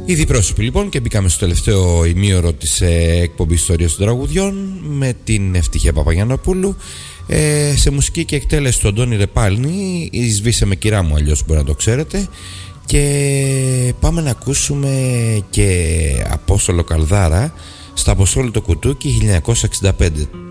Ήδη πρόσωποι λοιπόν, και μπήκαμε στο τελευταίο ημίωρο της εκπομπής Ιστορίας των Τραγουδιών με την Ευτυχία Παπαγιαννοπούλου, σε μουσική και εκτέλεση του Αντώνη Ρεπάλνη. Σβήσε κυρά μου, αλλιώς μπορεί να το ξέρετε. Και πάμε να ακούσουμε και Απόστολο Καλδάρα στα Αποστόλου το Κουτούκι 1965.